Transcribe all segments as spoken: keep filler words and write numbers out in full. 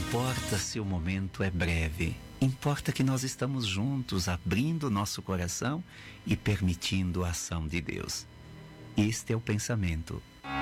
importa se o momento é breve, importa que nós estamos juntos, abrindo nosso coração e permitindo a ação de Deus. Este é o pensamento.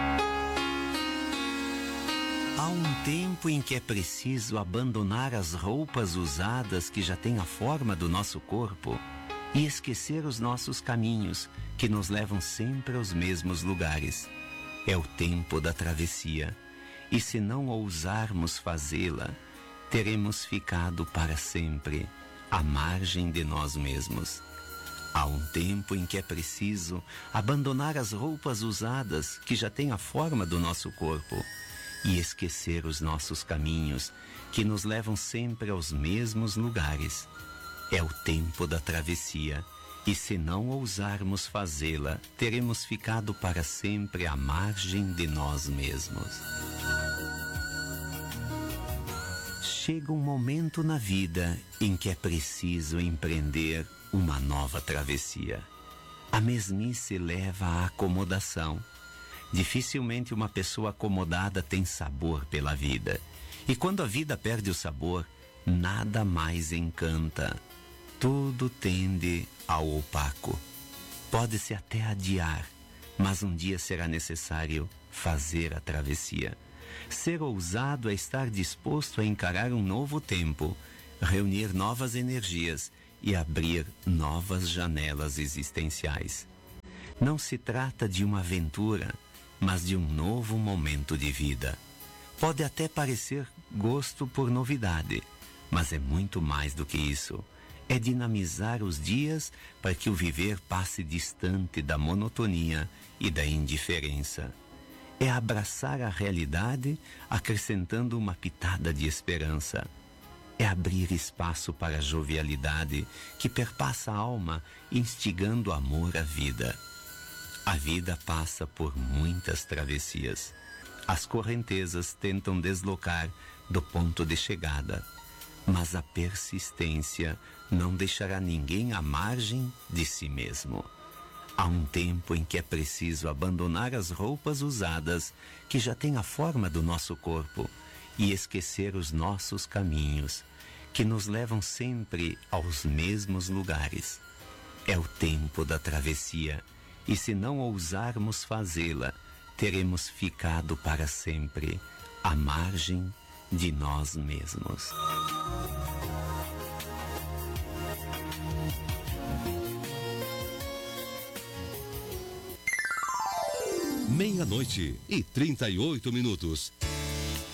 Há um tempo em que é preciso abandonar as roupas usadas que já têm a forma do nosso corpo e esquecer os nossos caminhos, que nos levam sempre aos mesmos lugares. É o tempo da travessia, e se não ousarmos fazê-la, teremos ficado para sempre à margem de nós mesmos. Há um tempo em que é preciso abandonar as roupas usadas que já têm a forma do nosso corpo e esquecer os nossos caminhos, que nos levam sempre aos mesmos lugares. É o tempo da travessia, e se não ousarmos fazê-la, teremos ficado para sempre à margem de nós mesmos. Chega um momento na vida em que é preciso empreender uma nova travessia. A mesmice leva à acomodação. Dificilmente uma pessoa acomodada tem sabor pela vida. E quando a vida perde o sabor, nada mais encanta. Tudo tende ao opaco. Pode-se até adiar, mas um dia será necessário fazer a travessia. Ser ousado é estar disposto a encarar um novo tempo, reunir novas energias e abrir novas janelas existenciais. Não se trata de uma aventura, mas de um novo momento de vida. Pode até parecer gosto por novidade, mas é muito mais do que isso. É dinamizar os dias para que o viver passe distante da monotonia e da indiferença. É abraçar a realidade, acrescentando uma pitada de esperança. É abrir espaço para a jovialidade que perpassa a alma, instigando amor à vida. A vida passa por muitas travessias. As correntezas tentam deslocar do ponto de chegada, mas a persistência não deixará ninguém à margem de si mesmo. Há um tempo em que é preciso abandonar as roupas usadas que já têm a forma do nosso corpo e esquecer os nossos caminhos, que nos levam sempre aos mesmos lugares. É o tempo da travessia, e se não ousarmos fazê-la, teremos ficado para sempre à margem de nós mesmos. Meia-noite e trinta e oito minutos.